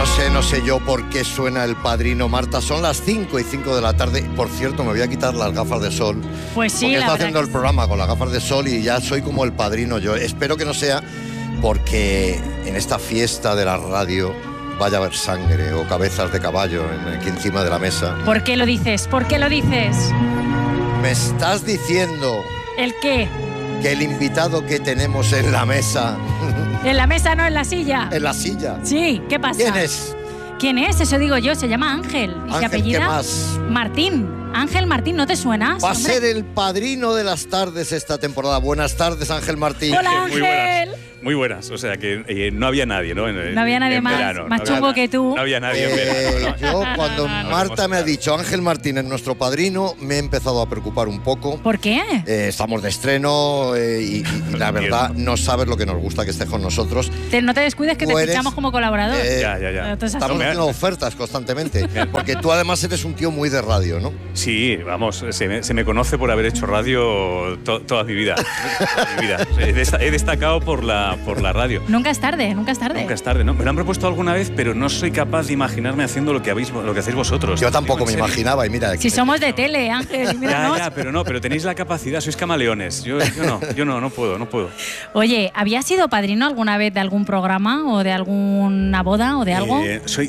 No sé yo por qué suena El Padrino, Marta. Son las 5:05 de la tarde. Por cierto, me voy a quitar las gafas de sol. Pues sí, porque la está verdad haciendo que el programa con las gafas de sol y ya soy como El Padrino. Yo espero que no sea porque en esta fiesta de la radio vaya a haber sangre o cabezas de caballo aquí encima de la mesa. ¿Por qué lo dices? ¿Por qué lo dices? ¿Me estás diciendo ¿El qué? que el invitado que tenemos en la mesa... ¿En la mesa, no en la silla? ¿En la silla? Sí, ¿qué pasa? ¿Quién es? ¿Quién es? Eso digo yo, se llama Ángel. ¿Y Ángel, se apellida? ¿qué más? Martín. Ángel Martín, ¿no te suena? Va a Hombre. ser el padrino de las tardes esta temporada. Buenas tardes, Ángel Martín. Hola, Muy buenas. Ángel. Muy buenas, o sea que no había nadie, ¿no? No había nadie más verano, más no había chungo nada. que tú. No había nadie en verano, ¿no? Yo cuando No, Marta me ha dicho Ángel Martín es nuestro padrino, me he empezado a preocupar un poco. ¿Por qué? Estamos de estreno y la verdad no sabes lo que nos gusta que estés con nosotros. No te descuides que Tú te eres, fichamos como colaborador. Ya. Entonces, así. Estamos haciendo ofertas constantemente, porque tú además eres un tío muy de radio, ¿no? Sí, vamos, se me conoce por haber hecho radio toda mi vida. Toda mi vida. He destacado por la radio. Nunca es tarde, nunca es tarde. Nunca es tarde, ¿no? Me lo han propuesto alguna vez, pero no soy capaz de imaginarme haciendo lo que hacéis vosotros. Yo tampoco me Digo, en serio. imaginaba y mira... Si somos de tele, Ángel, míranos. Ya, pero tenéis la capacidad, sois camaleones. Yo no puedo. Oye, ¿habías sido padrino alguna vez de algún programa o de alguna boda o de algo?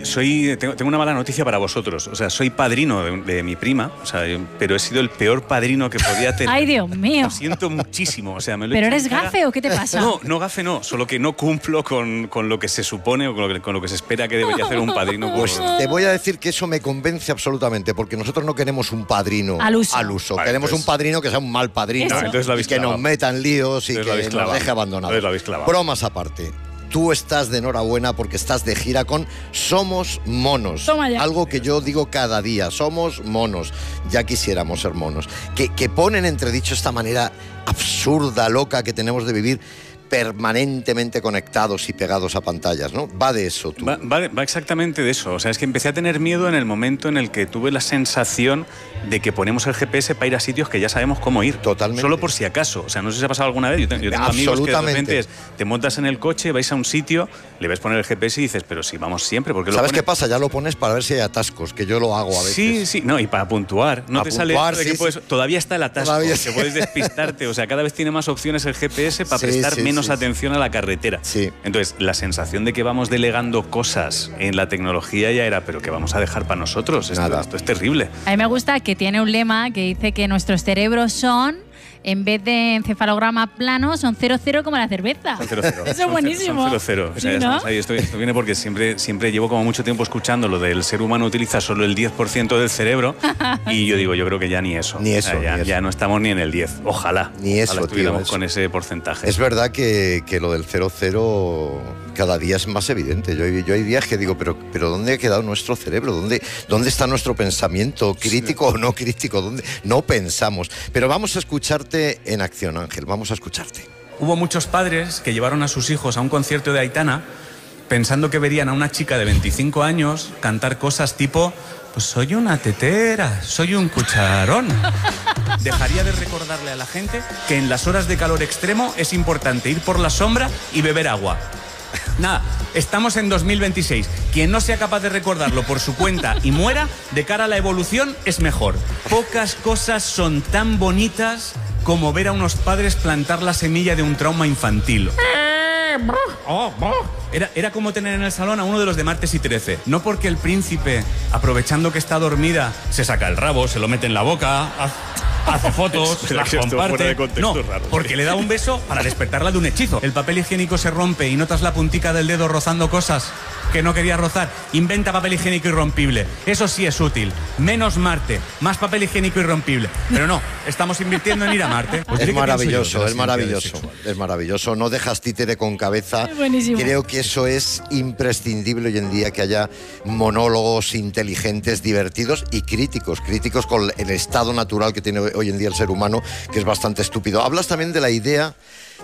Tengo una mala noticia para vosotros. O sea, soy padrino de mi prima, o sea, pero he sido el peor padrino que podía tener. Ay, Dios mío. Lo siento muchísimo. O sea, me lo he ¿Pero hecho eres en cara. gafe o qué te pasa? No, gafe no, solo que no cumplo con lo que se supone o con lo que se espera que debería hacer un padrino. Pues te voy a decir que eso me convence absolutamente, porque nosotros no queremos un padrino al uso. Vale, queremos entonces, un padrino que sea un mal padrino. Eso. Entonces lo y habéis que clavado. nos metan líos y Entonces lo habéis que nos clavado. deje abandonados. Entonces lo habéis clavado. Bromas aparte. Tú estás de enhorabuena porque estás de gira con Somos Monos. Toma ya. Algo que yo digo cada día. Somos monos. Ya quisiéramos ser monos. Que ponen entredicho esta manera absurda, loca que tenemos de vivir permanentemente conectados y pegados a pantallas, ¿no? Va de eso, tú. Va exactamente de eso. O sea, es que empecé a tener miedo en el momento en el que tuve la sensación de que ponemos el GPS para ir a sitios que ya sabemos cómo ir. Totalmente. Solo por si acaso. O sea, no sé si ha pasado alguna vez. Yo tengo amigos que de repente te montas en el coche, vais a un sitio, le ves poner el GPS y dices, pero si vamos siempre, ¿por qué lo ¿Sabes pones? qué pasa? Ya lo pones para ver si hay atascos, que yo lo hago a veces. Sí, no, y para puntuar. No te sale puntuar, esto de que sí, puedes, sí. todavía está el atasco, Todavía que sí. puedes despistarte. O sea, cada vez tiene más opciones el GPS para Sí, prestar sí, menos sí, atención a la carretera. Sí. Entonces, la sensación de que vamos delegando cosas en la tecnología ya era, pero que vamos a dejar para nosotros. Esto es terrible. A mí me gusta que tiene un lema que dice que nuestros cerebros son, en vez de encefalograma plano, son 0,0 como la cerveza. Son 0,0. Eso es buenísimo. Son 0,0. O sea, Sí, ya ¿no? estamos ahí. Esto viene porque siempre llevo como mucho tiempo escuchando lo del ser humano utiliza solo el 10% del cerebro y yo digo, yo creo que ya ni eso. Ni eso, O sea, ni ya eso. no estamos ni en el 10. Ojalá. Ni eso, Ojalá estuviéramos tío, con ese porcentaje. Es verdad que lo del 0,0 cada día es más evidente. Yo hay días que digo, pero ¿dónde ha quedado nuestro cerebro? ¿Dónde está nuestro pensamiento? ¿Crítico o no crítico? ¿Dónde no pensamos? Pero vamos a escucharte en acción, Ángel. Vamos a escucharte. Hubo muchos padres que llevaron a sus hijos a un concierto de Aitana pensando que verían a una chica de 25 años cantar cosas tipo, pues soy una tetera, soy un cucharón. Dejaría de recordarle a la gente que en las horas de calor extremo es importante ir por la sombra y beber agua. Nada, estamos en 2026. Quien no sea capaz de recordarlo por su cuenta y muera, de cara a la evolución, es mejor. Pocas cosas son tan bonitas como ver a unos padres plantar la semilla de un trauma infantil. Era como tener en el salón a uno de los de Martes y 13. No porque el príncipe, aprovechando que está dormida, se saca el rabo, se lo mete en la boca, hace fotos, Espera, las que esto fuera comparte. de contexto No, es raro. porque le da un beso para despertarla de un hechizo. El papel higiénico se rompe y notas la puntica del dedo rozando cosas que no quería rozar. Inventa papel higiénico irrompible. Eso sí es útil. Menos Marte, más papel higiénico irrompible. Pero no, estamos invirtiendo en ir a Marte. Pues diré Es que maravilloso, pienso yo de es las maravilloso, identidades sexuales. es maravilloso. No dejas títere con cabeza. Es buenísimo. Creo que eso es imprescindible hoy en día, que haya monólogos inteligentes, divertidos y críticos con el estado natural que tiene hoy en día el ser humano, que es bastante estúpido. Hablas también de la idea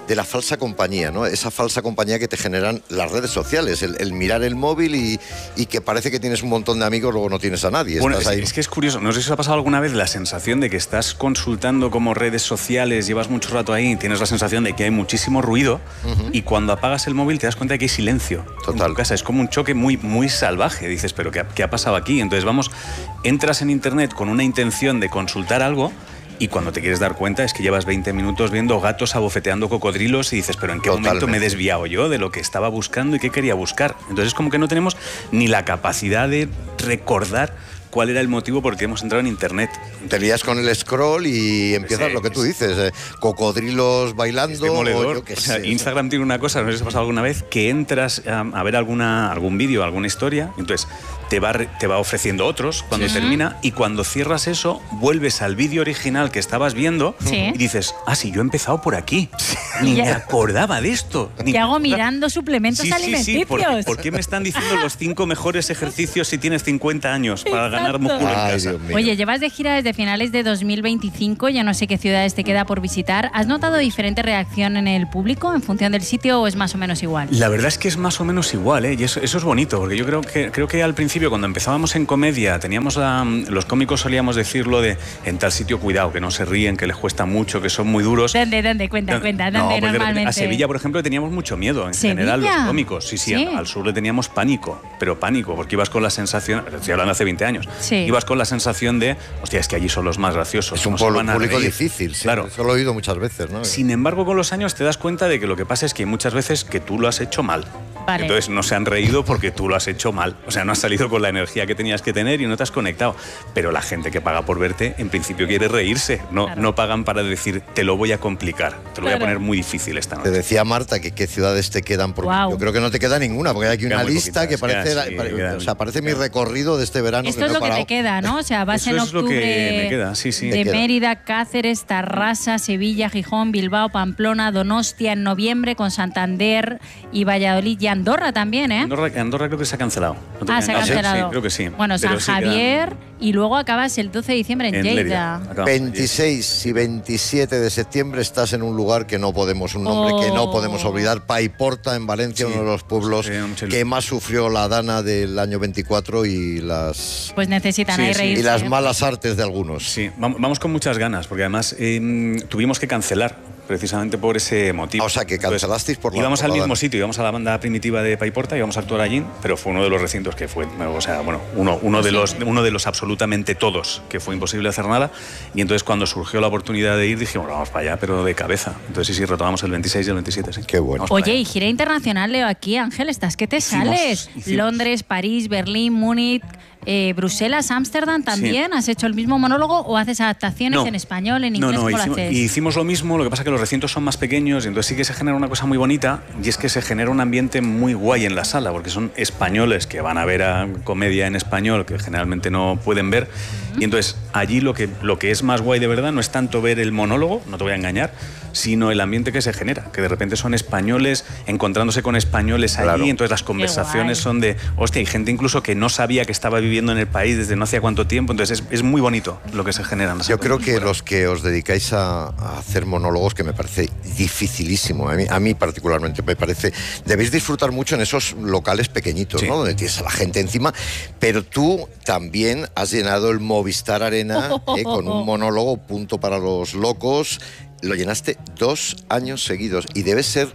de la falsa compañía, ¿no? Esa falsa compañía que te generan las redes sociales, el mirar el móvil y que parece que tienes un montón de amigos, luego no tienes a nadie. Bueno, Estás ahí. es que es curioso, no sé si os ha pasado alguna vez la sensación de que estás consultando como redes sociales, llevas mucho rato ahí y tienes la sensación de que hay muchísimo ruido y cuando apagas el móvil te das cuenta de que hay silencio. Total. En tu casa es como un choque muy, muy salvaje. Dices, ¿pero qué ha pasado aquí? Entonces entras en internet con una intención de consultar algo y cuando te quieres dar cuenta es que llevas 20 minutos viendo gatos abofeteando cocodrilos y dices, ¿pero en qué momento me he desviado yo de lo que estaba buscando y qué quería buscar? Entonces es como que no tenemos ni la capacidad de recordar cuál era el motivo por el que hemos entrado en internet. Te lías con el scroll y empiezas lo que tú dices, cocodrilos bailando. Es demoledor. O yo qué sé. Instagram tiene una cosa, no sé si os ha pasado alguna vez, que entras a ver algún vídeo, alguna historia, entonces te va ofreciendo otros cuando termina y cuando cierras eso, vuelves al vídeo original que estabas viendo y dices, sí, yo he empezado por aquí. Ni me acordaba de esto. ¿Qué hago mirando suplementos alimenticios? ¿Por qué me están diciendo los 5 mejores ejercicios si tienes 50 años para ganar músculo en casa? Dios mío. Oye, llevas de gira desde finales de 2025, ya no sé qué ciudades te queda por visitar. ¿Has notado diferente reacción en el público en función del sitio o es más o menos igual? La verdad es que es más o menos igual, ¿eh? Y eso es bonito, porque yo creo que al principio, cuando empezábamos en comedia, teníamos los cómicos solíamos decirlo de en tal sitio cuidado, que no se ríen, que les cuesta mucho, que son muy duros. ¿Dónde? Cuenta, ¿dónde normalmente? A Sevilla, por ejemplo, teníamos mucho miedo en general los cómicos. Sí. Al sur le teníamos pánico, pero pánico, porque ibas con la sensación, estoy hablando hace 20 años, ibas con la sensación de, hostia, es que allí son los más graciosos. Es un público difícil, claro. Eso lo he oído muchas veces, ¿no? Sin embargo, con los años te das cuenta de que lo que pasa es que hay muchas veces que tú lo has hecho mal. Vale. Entonces no se han reído porque tú lo has hecho mal. O sea, no has salido con la energía que tenías que tener y no te has conectado. Pero la gente que paga por verte, en principio quiere reírse. No pagan para decir, te lo voy a complicar, te lo voy a poner muy difícil esta noche. Te decía Marta que qué ciudades te quedan, porque yo creo que no te queda ninguna, porque hay aquí una lista que parece, parece mi recorrido de este verano. Esto es lo que te queda, ¿no? O sea, vas en octubre es lo que me queda, sí. de Mérida, Cáceres, Tarrasa, Sevilla, Gijón, Bilbao, Pamplona, Donostia en noviembre, con Santander y Valladolid y Andorra también, ¿eh? Andorra creo que se ha cancelado. Se ha cancelado. Sí, creo que sí. Bueno, San Javier y luego acabas el 12 de diciembre en Lleida. 26 y 27 de septiembre estás en un lugar que no podemos, un nombre que no podemos olvidar, Paiporta, en Valencia, uno de los pueblos que más sufrió la dana del año 24 y las... Pues necesitan ahí reírse. Y las malas artes de algunos. Sí, vamos con muchas ganas, porque además tuvimos que cancelar precisamente por ese motivo. O sea, que cancelasteis por la... Íbamos al mismo sitio, íbamos a la banda primitiva de Paiporta, íbamos a actuar allí, pero fue uno de los recintos que fue, o sea, bueno, uno de los absolutamente todos, que fue imposible hacer nada, y entonces cuando surgió la oportunidad de ir, dijimos, vamos para allá, pero de cabeza. Entonces sí, retomamos el 26 y el 27, sí. Qué bueno. Oye, y gira internacional, Leo, aquí, Ángel, ¿estás que te sales? Londres, París, Berlín, Múnich... Bruselas, Ámsterdam también. ¿Has hecho el mismo monólogo o haces adaptaciones en español, en inglés? ¿Cómo lo haces? Hicimos lo mismo, lo que pasa es que los recintos son más pequeños y entonces sí que se genera una cosa muy bonita, y es que se genera un ambiente muy guay en la sala, porque son españoles que van a ver a comedia en español que generalmente no pueden ver, y entonces allí lo que es más guay de verdad no es tanto ver el monólogo, no te voy a engañar, sino el ambiente que se genera, que de repente son españoles encontrándose con españoles allí, entonces las conversaciones son de, hostia, hay gente incluso que no sabía que estaba viviendo en el país desde no hacía cuánto tiempo, entonces es muy bonito lo que se genera. Yo creo que los que os dedicáis a hacer monólogos, que me parece dificilísimo, a mí particularmente me parece, debéis disfrutar mucho en esos locales pequeñitos, ¿no? Donde tienes a la gente encima, pero tú también has llenado el Movistar Arena con un monólogo, Punto para los Locos, lo llenaste 2 años seguidos y debe ser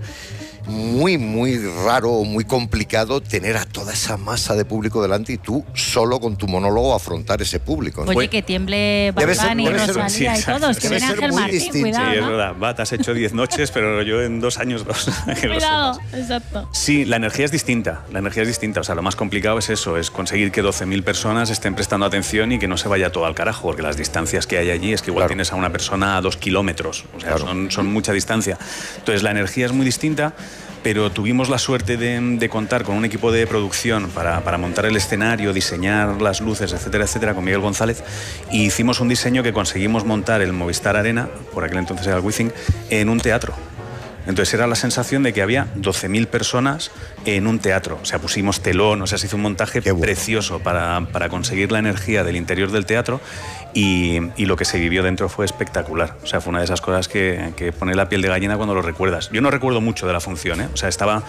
muy, muy raro, muy complicado tener a toda esa masa de público delante y tú solo con tu monólogo afrontar ese público, ¿no? Oye, que tiemble Barbán y Rosalía y todos, que viene Ángel Martín, cuidado, sí, es verdad, te has hecho 10 noches, pero yo en 2 años 2. Cuidado, exacto. Sí, la energía es distinta, o sea, lo más complicado es eso, es conseguir que 12.000 personas estén prestando atención y que no se vaya todo al carajo, porque las distancias que hay allí es que igual tienes a una persona a 2 kilómetros, o sea, son mucha distancia. Entonces la energía es muy distinta, pero tuvimos la suerte de contar con un equipo de producción para montar el escenario, diseñar las luces, etcétera, etcétera, con Miguel González, y hicimos un diseño que conseguimos montar el Movistar Arena, por aquel entonces era el Wizzing, en un teatro. Entonces era la sensación de que había 12.000 personas en un teatro. O sea, pusimos telón, o sea, se hizo un montaje precioso para conseguir la energía del interior del teatro y lo que se vivió dentro fue espectacular. O sea, fue una de esas cosas que pone la piel de gallina cuando lo recuerdas. Yo no recuerdo mucho de la función, ¿eh? O sea, estaba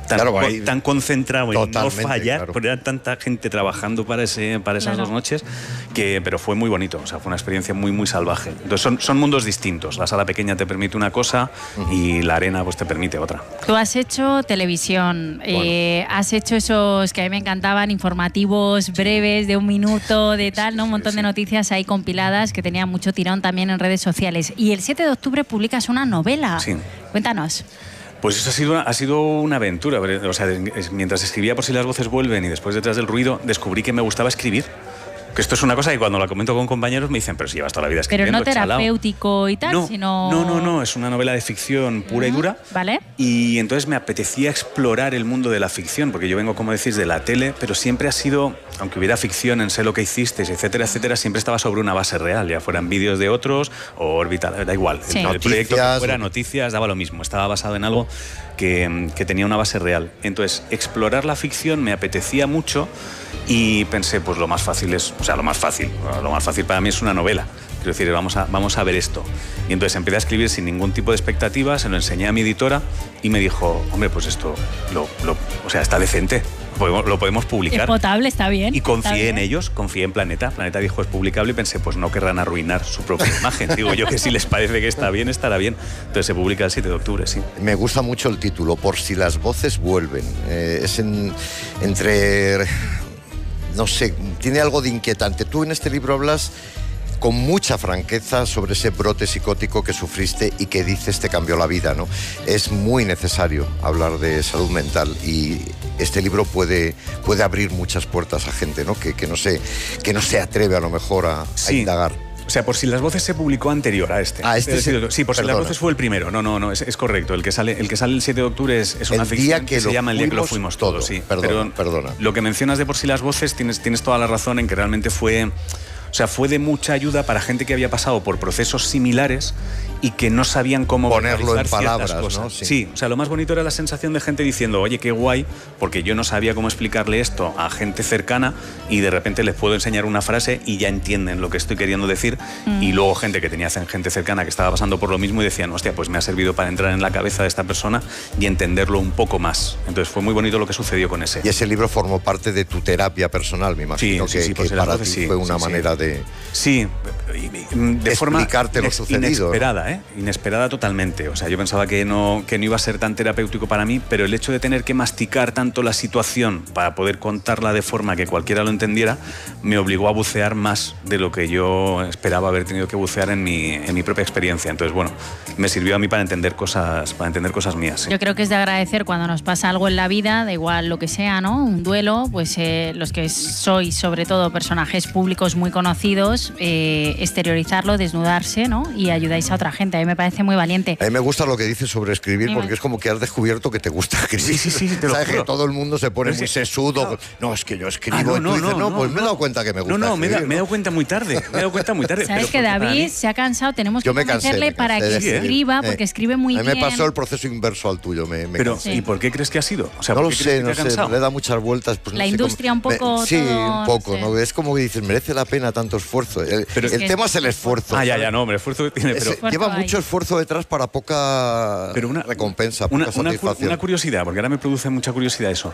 tan concentrado en no fallar, porque era tanta gente trabajando para esas 2 noches, pero fue muy bonito, o sea, fue una experiencia muy, muy salvaje. Entonces son mundos distintos. La sala pequeña te permite una cosa y la arena pues te permite otra. Tú has hecho televisión, has hecho esos que a mí me encantaban, informativos breves de 1 minuto, de tal, ¿no? Un montón de noticias ahí compiladas que tenían mucho tirón también en redes sociales. Y el 7 de octubre publicas una novela. Sí. Cuéntanos. Pues eso ha sido una aventura. O sea, mientras escribía Por si las voces vuelven y después Detrás del ruido, descubrí que me gustaba escribir. Que esto es una cosa que cuando la comento con compañeros me dicen, pero si llevas toda la vida escribiendo. Pero no terapéutico y tal, sino... No, es una novela de ficción pura y dura. Vale. Y entonces me apetecía explorar el mundo de la ficción, porque yo vengo, como decís, de la tele, pero siempre ha sido, aunque hubiera ficción en Sé lo que hicisteis, etcétera, etcétera, siempre estaba sobre una base real, ya fueran vídeos de otros o orbital, da igual. Sí. El proyecto que fuera noticias, daba lo mismo, estaba basado en algo que tenía una base real. Entonces, explorar la ficción me apetecía mucho y pensé, pues lo más fácil para mí es una novela. Quiero decir, vamos a ver esto. Y entonces empecé a escribir sin ningún tipo de expectativas, se lo enseñé a mi editora y me dijo, hombre, pues esto, o sea, está decente, lo podemos publicar. Es potable, está bien. Y confié en ellos, confié en Planeta. Planeta dijo, es publicable, y pensé, pues no querrán arruinar su propia imagen. Digo yo que si les parece que está bien, estará bien. Entonces se publica el 7 de octubre, sí. Me gusta mucho el título, Por si las voces vuelven. Es entre... No sé, tiene algo de inquietante. Tú en este libro hablas con mucha franqueza sobre ese brote psicótico que sufriste y que dices te cambió la vida, ¿no? Es muy necesario hablar de salud mental y este libro puede abrir muchas puertas a gente, ¿no? Que no se atreve a lo mejor a indagar. O sea, Por si las voces se publicó anterior a este. Sí, Por si las voces fue el primero. No, es correcto. El que sale el 7 de octubre es una ficción que se llama El día que lo fuimos todos. Sí. Perdona. Lo que mencionas de Por si las voces, tienes toda la razón en que realmente fue de mucha ayuda para gente que había pasado por procesos similares y que no sabían cómo ponerlo en palabras, cosas. ¿no? Sí, o sea, lo más bonito era la sensación de gente diciendo, oye, qué guay, porque yo no sabía cómo explicarle esto a gente cercana y de repente les puedo enseñar una frase y ya entienden lo que estoy queriendo decir. Y luego gente cercana que estaba pasando por lo mismo y decían, hostia, pues me ha servido para entrar en la cabeza de esta persona y entenderlo un poco más. Entonces fue muy bonito lo que sucedió con ese. Y ese libro formó parte de tu terapia personal, me imagino, que para ti fue una manera de... Sí, de forma lo sucedido, inesperada totalmente. O sea, yo pensaba que no iba a ser tan terapéutico para mí, pero el hecho de tener que masticar tanto la situación para poder contarla de forma que cualquiera lo entendiera, me obligó a bucear más de lo que yo esperaba haber tenido que bucear en mi propia experiencia. Entonces, bueno, me sirvió a mí para entender cosas mías. ¿Sí? Yo creo que es de agradecer cuando nos pasa algo en la vida, da igual lo que sea, ¿no? Un duelo, pues los que sois sobre todo personajes públicos muy conocidos, exteriorizarlo, desnudarse, ¿no? Y ayudáis a otra gente. A mí me parece muy valiente. A mí me gusta lo que dices sobre escribir, porque es como que has descubrido que te gusta escribir. Sí, te lo juro. Que todo el mundo se pone muy sesudo. Claro. No, es que yo escribo. Y tú dices, pues me he dado cuenta que me gusta escribir. Me he dado cuenta muy tarde. Sabes que David se ha cansado, tenemos que convencerle para que escriba, porque escribe muy bien. A mí me pasó el proceso inverso al tuyo. ¿Y por qué crees que ha sido? O sea, no lo sé, le da muchas vueltas. Pues la industria un poco... Sí, un poco. ¿No? Es como que dices, merece la pena tanto esfuerzo. El tema es el esfuerzo. El esfuerzo que tiene. Lleva mucho esfuerzo detrás para poca recompensa, poca satisfacción. Una curiosidad, porque ahora me produce mucha curiosidad eso.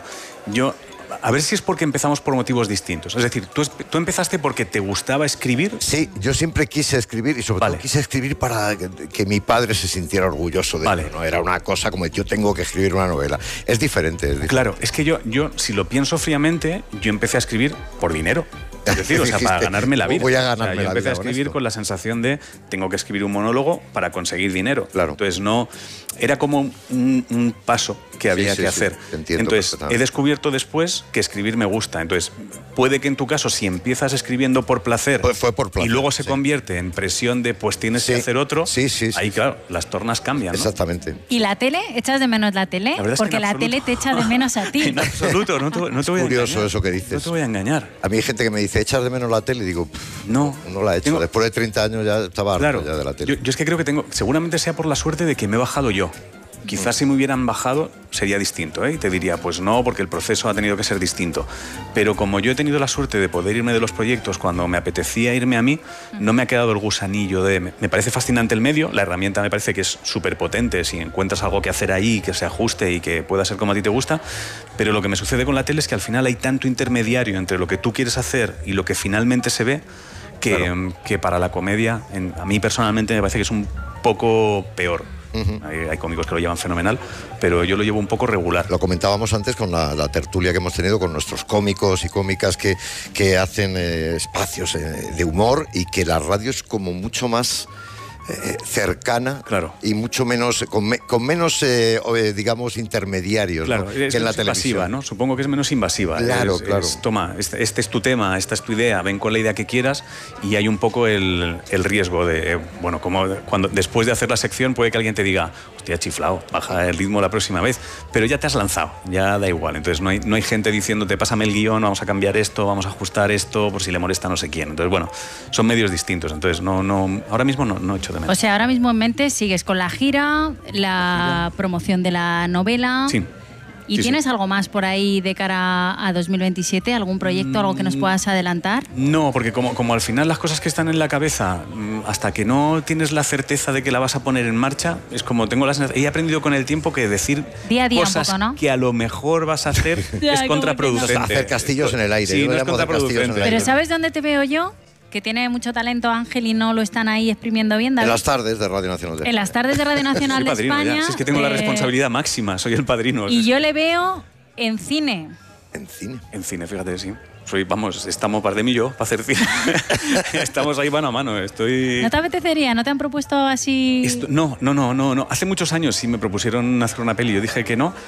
A ver si es porque empezamos por motivos distintos. Es decir, ¿tú empezaste porque te gustaba escribir? Sí, yo siempre quise escribir y sobre todo quise escribir para que mi padre se sintiera orgulloso de mí. No era una cosa como yo tengo que escribir una novela. Es diferente. Claro, es que yo si lo pienso fríamente, yo empecé a escribir por dinero. Es decir, para ganarme la vida. Voy a ganarme la vida. Yo empecé a escribir con la sensación de tengo que escribir un monólogo para conseguir dinero. Claro. Entonces era como un paso que había que hacer. Entonces he descubierto después que escribir me gusta. Entonces puede que en tu caso, si empiezas escribiendo por placer, pues fue por placer, y luego se convierte en presión de pues tienes que hacer otro, ahí claro, las tornas cambian, ¿no? Exactamente. ¿Y la tele? ¿Echas de menos la tele? Porque la tele te echa de menos a ti. En absoluto, no te voy a engañar. Es curioso eso que dices. No te voy a engañar. A mí hay gente que me dice, ¿echas de menos la tele? Y digo, no la he hecho. Después de 30 años ya estaba harto ya de la tele. Yo es que creo que seguramente sea por la suerte de que me he bajado yo. Quizás si me hubieran bajado sería distinto, ¿eh? Y te diría, pues no, porque el proceso ha tenido que ser distinto. Pero como yo he tenido la suerte de poder irme de los proyectos cuando me apetecía irme a mí, no me ha quedado el gusanillo de... Me parece fascinante el medio, la herramienta me parece que es súper potente si encuentras algo que hacer ahí, que se ajuste y que pueda ser como a ti te gusta, pero lo que me sucede con la tele es que al final hay tanto intermediario entre lo que tú quieres hacer y lo que finalmente se ve, que para la comedia, a mí personalmente me parece que es un poco peor. Hay cómicos que lo llevan fenomenal, pero yo lo llevo un poco regular. Lo comentábamos antes con la tertulia que hemos tenido con nuestros cómicos y cómicas que hacen espacios de humor, y que la radio es como mucho más cercana, claro, y mucho menos con menos digamos intermediarios, claro, ¿no? que en la televisión, invasiva, ¿no? Supongo que es menos invasiva. Claro. Toma, este es tu tema, esta es tu idea, ven con la idea que quieras, y hay un poco el riesgo de, bueno, como cuando después de hacer la sección puede que alguien te diga, hostia, chiflao, baja el ritmo la próxima vez, pero ya te has lanzado, ya da igual. Entonces no hay gente diciéndote, pásame el guión, vamos a cambiar esto, vamos a ajustar esto, por si le molesta no sé quién. Entonces, bueno, son medios distintos. Entonces, ahora mismo no he hecho de menos. O sea, ahora mismo en mente sigues con la gira, la promoción de la novela. Sí. ¿Y tienes algo más por ahí de cara a 2027? ¿Algún proyecto, algo que nos puedas adelantar? No, porque como al final las cosas que están en la cabeza, hasta que no tienes la certeza de que la vas a poner en marcha, es como tengo la sensación. He aprendido con el tiempo que decir día a día cosas un poco, ¿no? que a lo mejor vas a hacer es contraproducente. Hacer castillos en el aire. Sí, no es contraproducente. Pero ¿sabes dónde te veo yo? Que tiene mucho talento Ángel y no lo están ahí exprimiendo bien, David. En las tardes de Radio Nacional de España. En las tardes de Radio Nacional de España. Ya. Si es que tengo la responsabilidad máxima, soy el padrino. Y yo le veo en cine. ¿En cine? En cine, fíjate, sí. Estamos Bardem y yo para hacer cine. Estamos ahí mano a mano. ¿No te apetecería? ¿No te han propuesto así...? No. Hace muchos años sí me propusieron hacer una peli. Yo dije que no.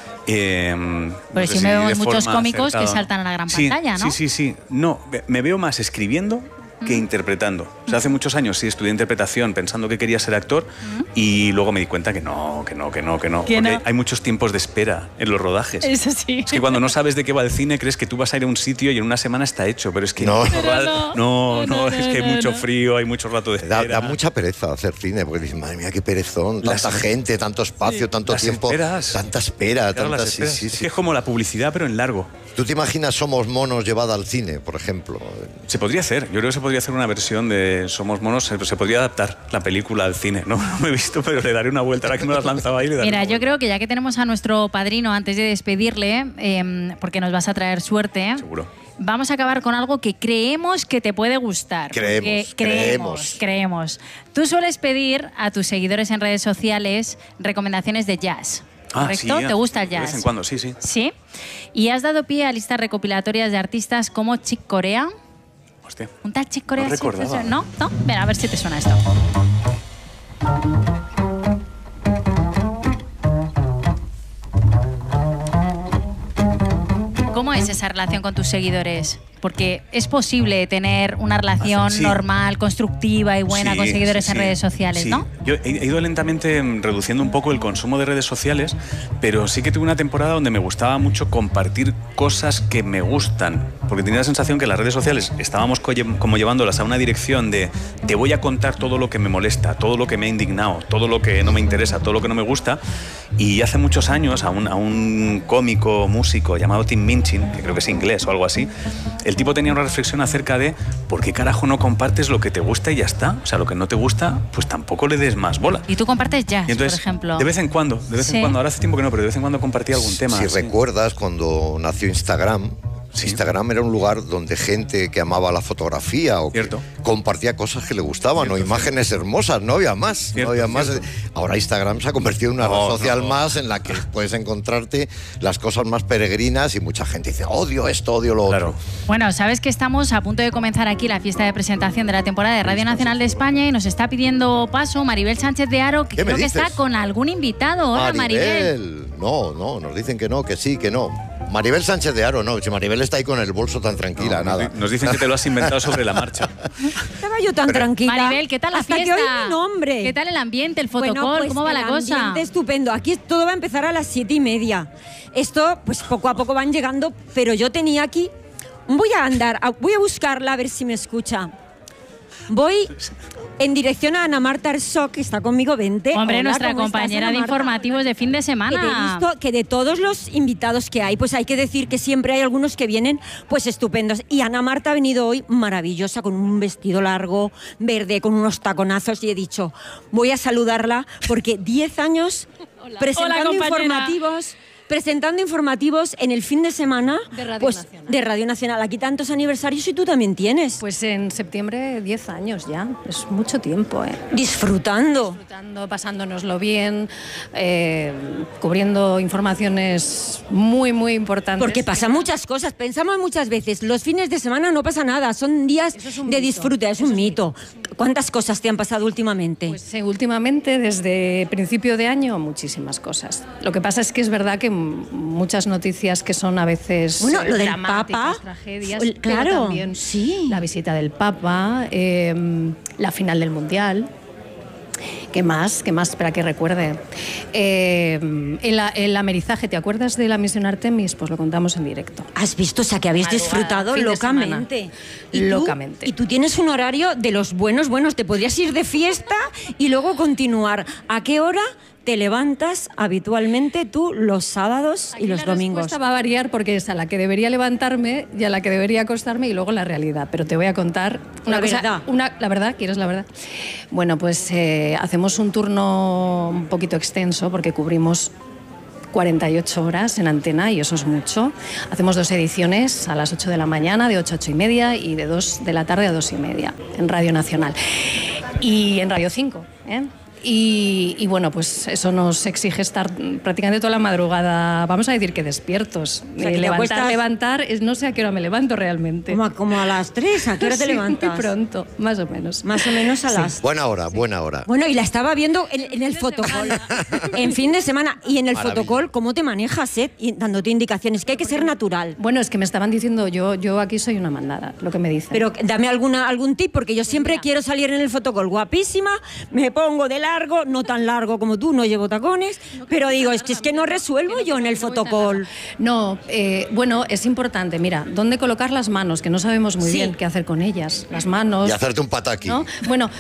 Pues sí me vemos muchos cómicos que saltan a la gran pantalla, ¿no? Sí. No, me veo más escribiendo que interpretando. O sea, hace muchos años sí estudié interpretación pensando que quería ser actor y luego me di cuenta que no. Porque hay muchos tiempos de espera en los rodajes. Eso sí. Es que cuando no sabes de qué va el cine crees que tú vas a ir a un sitio y en una semana está hecho, pero es que no, es que hay mucho frío, hay mucho rato de espera. Da mucha pereza hacer cine, porque dices, madre mía, qué perezón, tanta gente, tanto espacio, tanto tiempo, tanta espera. Sí. Es que es como la publicidad, pero en largo. ¿Tú te imaginas Somos Monos llevada al cine, por ejemplo? Se podría hacer. Yo creo que se podría hacer una versión de Somos Monos. Se podría adaptar la película al cine. No me he visto, pero le daré una vuelta. Ahora que me las lanzaba ahí, le daré Mira, yo creo que ya que tenemos a nuestro padrino, antes de despedirle, porque nos vas a traer suerte, seguro, vamos a acabar con algo que creemos que te puede gustar. Creemos. Tú sueles pedir a tus seguidores en redes sociales recomendaciones de jazz. ¿Correcto? Sí, ¿te gusta el jazz? De vez en cuando, sí. ¿Sí? Y has dado pie a listas recopilatorias de artistas como Chick Corea. Hostia. ¿Un tal Chick Corea? No recordaba. ¿No? Ven, a ver si te suena esto. ¿Cómo es esa relación con tus seguidores? Porque es posible tener una relación normal, constructiva y buena con seguidores en redes sociales, ¿no? Yo he ido lentamente reduciendo un poco el consumo de redes sociales, pero sí que tuve una temporada donde me gustaba mucho compartir cosas que me gustan, porque tenía la sensación que las redes sociales estábamos como llevándolas a una dirección de te voy a contar todo lo que me molesta, todo lo que me ha indignado, todo lo que no me interesa, todo lo que no me gusta. Y hace muchos años a un cómico, músico llamado Tim Minchin, que creo que es inglés o algo así, el tipo tenía una reflexión acerca de ¿por qué carajo no compartes lo que te gusta y ya está? O sea, lo que no te gusta, pues tampoco le des más bola. ¿Y tú compartes jazz, entonces, por ejemplo? De vez en cuando. Ahora hace tiempo que no, pero de vez en cuando compartía algún tema. Si recuerdas, cuando nació Instagram, Instagram era un lugar donde gente que amaba la fotografía o que compartía cosas que le gustaban o imágenes hermosas, no había más. Ahora Instagram se ha convertido en una red social más en la que puedes encontrarte las cosas más peregrinas y mucha gente dice, odio esto, odio lo otro. Bueno, sabes que estamos a punto de comenzar aquí la fiesta de presentación de la temporada de Radio Nacional de España y nos está pidiendo paso Maribel Sánchez de Haro, que creo que está con algún invitado. Hola, Maribel. No, nos dicen que no, que sí, que no. Maribel Sánchez de Haro, no. Si Maribel está ahí con el bolso tan tranquila, nada. Nos dicen que te lo has inventado sobre la marcha. Estaba yo tan tranquila. Maribel, ¿qué tal la fiesta? Hasta que oí mi nombre. ¿Qué tal el ambiente, el fotocall? ¿Cómo va la cosa? El ambiente estupendo. Aquí todo va a empezar a las 7:30. Esto, pues poco a poco van llegando, pero yo tenía aquí... Voy a buscarla a ver si me escucha. Voy en dirección a Ana Marta Arsó, que está conmigo. Vente. Hombre, Hola, nuestra ¿cómo estás, compañera Ana de Marta? informativos de fin de semana. Que he visto que de todos los invitados que hay, pues hay que decir que siempre hay algunos que vienen pues estupendos. Y Ana Marta ha venido hoy maravillosa, con un vestido largo, verde, con unos taconazos, y he dicho, voy a saludarla porque 10 años presentando informativos en el fin de semana de Radio Nacional. Aquí tantos aniversarios y tú también tienes. Pues en septiembre 10 años ya, es mucho tiempo. Disfrutando, pasándonoslo bien, cubriendo informaciones muy, muy importantes. Porque pasan muchas cosas, pensamos muchas veces, los fines de semana no pasa nada, son días de disfrute, es un mito. ¿Cuántas cosas te han pasado últimamente? Pues últimamente, desde principio de año, muchísimas cosas. Lo que pasa es que es verdad que muchas noticias que son a veces lo del dramáticas, Papa, tragedias, claro, pero también sí. La visita del Papa, la final del Mundial. ¿Qué más? Espera que recuerde. El amerizaje, ¿te acuerdas de la misión Artemis? Pues lo contamos en directo. ¿Has visto? O sea, que habéis disfrutado locamente. Locamente. Y tú tienes un horario de los buenos. Te podrías ir de fiesta y luego continuar. ¿A qué hora te levantas habitualmente tú los sábados y los domingos? La respuesta va a variar porque es a la que debería levantarme y a la que debería acostarme y luego la realidad. Pero te voy a contar una cosa. ¿La verdad? ¿Quieres la verdad? Bueno, pues hacemos un turno un poquito extenso porque cubrimos 48 horas en antena y eso es mucho. Hacemos 2 ediciones a las 8 de la mañana, de 8 a 8 y media, y de 2 de la tarde a 2 y media en Radio Nacional. Y en Radio 5, Y bueno, pues eso nos exige estar prácticamente toda la madrugada, vamos a decir que despiertos. O sea, que levantar, no sé a qué hora me levanto realmente. Como a las 3, ¿a qué hora te levantas? Muy pronto, más o menos. Más o menos a las... Buena hora. Bueno, y la estaba viendo en el fotocall, en fin de semana, y en el fotocall, ¿cómo te manejas, y dándote indicaciones? Que hay que ser natural. Bueno, es que me estaban diciendo, yo aquí soy una mandada, lo que me dicen. Pero dame algún tip, porque yo siempre quiero salir en el fotocall guapísima, me pongo de largo, no tan largo como tú, no llevo tacones, pero digo, es que no resuelvo yo en el fotocall. No, bueno, es importante, mira, dónde colocar las manos, que no sabemos muy bien qué hacer con ellas. Las manos... Y hacerte un pataki. ¿No? Bueno,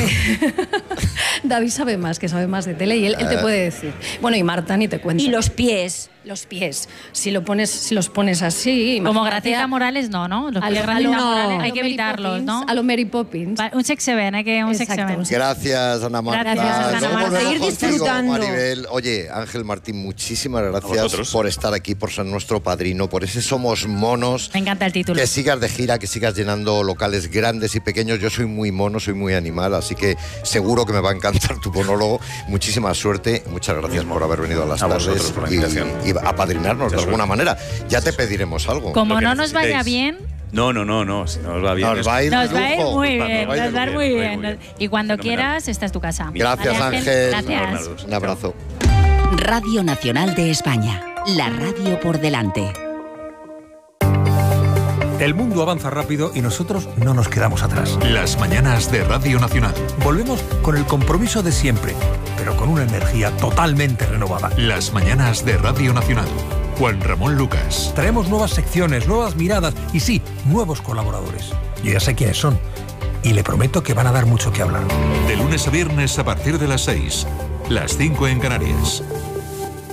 David sabe más de tele y él te puede decir. Bueno, y Marta, ni te cuento. Y los pies. Los pies, si los pones así... Como Graciela Morales, no. Los pies Graciela Morales hay que evitarlos, ¿no? A lo Mary Poppins. Un sexeben, un sexeben. Gracias, Ana Marta. Gracias, Ana Marta. Seguir disfrutando. Maribel. Oye, Ángel Martín, muchísimas gracias por estar aquí, por ser nuestro padrino, por ese Somos Monos. Me encanta el título. Que sigas de gira, que sigas llenando locales grandes y pequeños. Yo soy muy mono, soy muy animal, así que seguro que me va a encantar tu monólogo. Muchísima suerte. Muchas gracias por haber venido a las tardes por la invitación. Y apadrinarnos de alguna manera. Ya te pediremos algo. Como no nos vaya bien... No, si no nos va bien. Nos va a ir muy bien, nos va a ir muy bien. Y cuando quieras, esta es tu casa. Gracias, Ángel. Gracias. Un abrazo. Radio Nacional de España, la radio por delante. El mundo avanza rápido y nosotros no nos quedamos atrás. Las mañanas de Radio Nacional. Volvemos con el compromiso de siempre, pero con una energía totalmente renovada. Las mañanas de Radio Nacional. Juan Ramón Lucas. Traemos nuevas secciones, nuevas miradas y sí, nuevos colaboradores. Yo ya sé quiénes son y le prometo que van a dar mucho que hablar. De lunes a viernes a partir de las 6, las 5 en Canarias.